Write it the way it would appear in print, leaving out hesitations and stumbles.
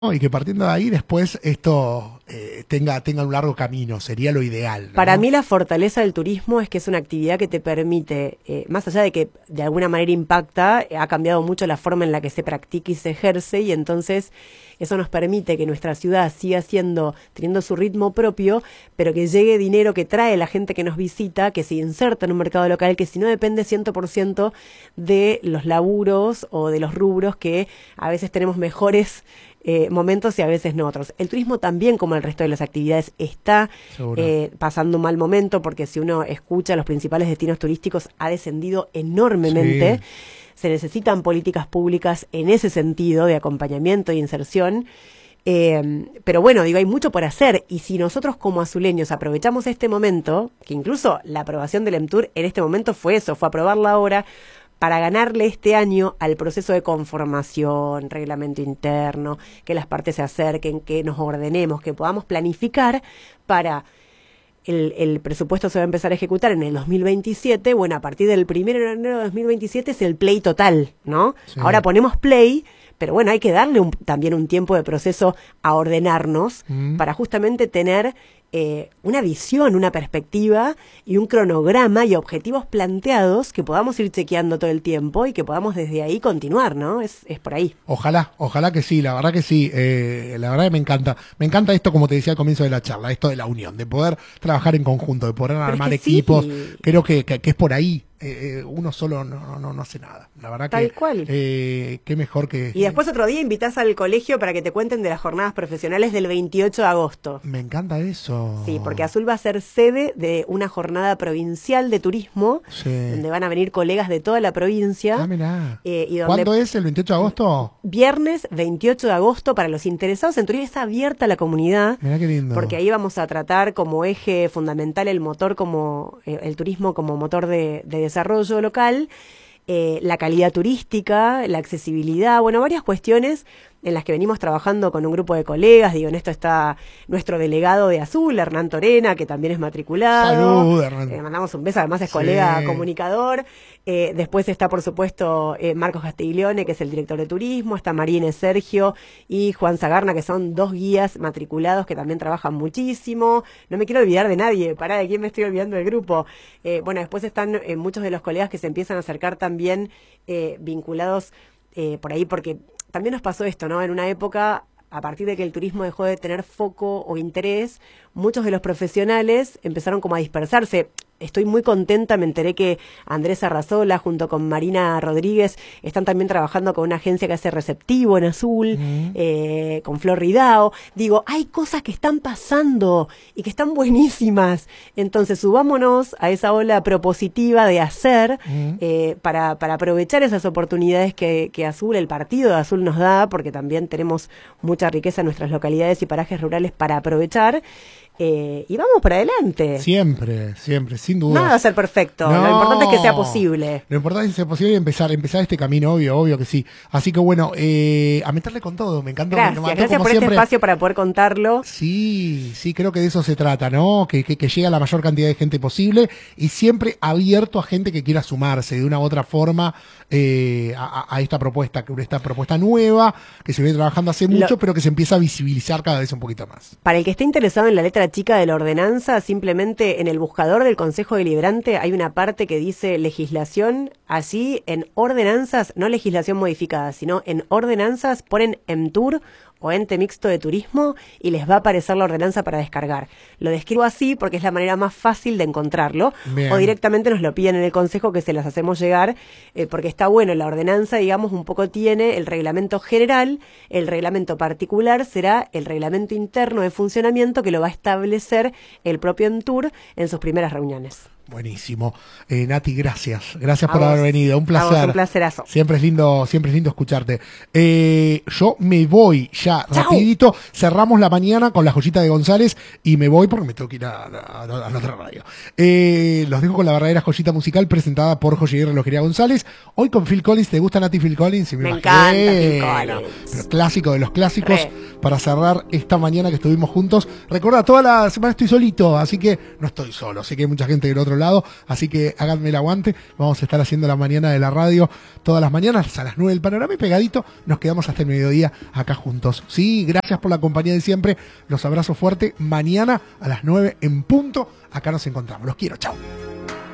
y que partiendo de ahí después esto tenga un largo camino, sería lo ideal, ¿no? Para mí la fortaleza del turismo es que es una actividad que te permite, más allá de que de alguna manera impacta, ha cambiado mucho la forma en la que se practica y se ejerce, y entonces eso nos permite que nuestra ciudad siga teniendo su ritmo propio, pero que llegue dinero que trae la gente que nos visita, que se inserta en un mercado local, que si no depende 100% de los laburos o de los rubros que a veces tenemos mejores momentos y a veces no otros. El turismo también, como el resto de las actividades, está pasando un mal momento, porque si uno escucha los principales destinos turísticos ha descendido enormemente. Sí. Se necesitan políticas públicas en ese sentido de acompañamiento e inserción. Pero bueno, digo, hay mucho por hacer, y si nosotros como azuleños aprovechamos este momento, que incluso la aprobación del EMTUR en este momento fue eso, fue aprobarla ahora, para ganarle este año al proceso de conformación, reglamento interno, que las partes se acerquen, que nos ordenemos, que podamos planificar para el presupuesto se va a empezar a ejecutar en el 2027, bueno, a partir del 1 de enero de 2027 es el play total, ¿no? Sí. Ahora ponemos play, pero bueno, hay que darle también un tiempo de proceso a ordenarnos para justamente tener una visión, una perspectiva y un cronograma y objetivos planteados que podamos ir chequeando todo el tiempo y que podamos desde ahí continuar, ¿no? Es por ahí. Ojalá que sí, la verdad que sí. La verdad que me encanta. Me encanta esto, como te decía al comienzo de la charla, esto de la unión, de poder trabajar en conjunto, de poder armar equipos. Sí. Creo que es por ahí. Uno solo no hace nada. La verdad Tal que cual. Qué mejor que... Y después otro día invitás al colegio para que te cuenten de las jornadas profesionales del 28 de agosto. Me encanta eso. Sí, porque Azul va a ser sede de una jornada provincial de turismo, donde van a venir colegas de toda la provincia. Ah, mirá. ¿Cuándo es el 28 de agosto? Viernes 28 de agosto. Para los interesados en turismo, está abierta a la comunidad. Mirá qué lindo. Porque ahí vamos a tratar como eje fundamental el motor, como el turismo como motor de desarrollo local, la calidad turística, la accesibilidad, bueno, varias cuestiones en las que venimos trabajando con un grupo de colegas. Digo, en esto está nuestro delegado de Azul, Hernán Torena, que también es matriculado. Salud, Hernán. Mandamos un beso, además es colega comunicador. Después está, por supuesto, Marcos Castiglione, que es el director de turismo. Está Marine Sergio y Juan Zagarna, que son dos guías matriculados que también trabajan muchísimo. No me quiero olvidar de nadie. Pará, ¿de quién me estoy olvidando del grupo? Bueno, después están muchos de los colegas que se empiezan a acercar también vinculados por ahí, porque también nos pasó esto, ¿no? En una época, a partir de que el turismo dejó de tener foco o interés, muchos de los profesionales empezaron como a dispersarse. Estoy muy contenta, me enteré que Andrés Arrazola junto con Marina Rodríguez están también trabajando con una agencia que hace receptivo en Azul, con Flor Ridao. Digo, hay cosas que están pasando y que están buenísimas. Entonces subámonos a esa ola propositiva de hacer para aprovechar esas oportunidades que Azul, el partido de Azul nos da, porque también tenemos mucha riqueza en nuestras localidades y parajes rurales para aprovechar. Y vamos para adelante. Siempre, sin duda. Nada va a ser perfecto. No, lo importante es que sea posible. Lo importante es que sea posible y empezar este camino, obvio que sí. Así que bueno, a meterle con todo. Me encanta. Gracias por este espacio para poder contarlo. Sí, creo que de eso se trata, ¿no? Que llegue a la mayor cantidad de gente posible y siempre abierto a gente que quiera sumarse de una u otra forma a esta propuesta nueva que se viene trabajando hace mucho, pero que se empieza a visibilizar cada vez un poquito más. Para el que esté interesado en la letra chica de la ordenanza, simplemente en el buscador del Consejo Deliberante hay una parte que dice legislación. Allí en ordenanzas, no legislación modificada, sino en ordenanzas ponen EMTUR o ente mixto de turismo y les va a aparecer la ordenanza para descargar. Lo describo así porque es la manera más fácil de encontrarlo. Bien. O directamente nos lo piden en el consejo, que se las hacemos llegar, porque está bueno. La ordenanza, digamos, un poco tiene el reglamento general, el reglamento particular será el reglamento interno de funcionamiento que lo va a establecer el propio EMTUR en sus primeras reuniones. Buenísimo. Nati, gracias por haber venido. Un placer. Un placerazo. Siempre es lindo escucharte. Yo me voy ya rapidito. Cerramos la mañana con la joyita de González y me voy porque me tengo que ir a la otra radio. Los dejo con la verdadera joyita musical presentada por Joyería y Relojería González. Hoy con Phil Collins. ¿Te gusta, Nati, Phil Collins? Me encanta Phil Collins. Pero clásico de los clásicos para cerrar esta mañana que estuvimos juntos. Recuerda, toda la semana estoy solito, así que no estoy solo. Sé que hay mucha gente del otro lado lado, así que háganme el aguante. Vamos a estar haciendo la mañana de la radio todas las mañanas a las 9 del Panorama y pegadito nos quedamos hasta el mediodía acá juntos. Sí, gracias por la compañía de siempre, los abrazo fuerte. Mañana a las 9 en punto, acá nos encontramos. Los quiero, chao.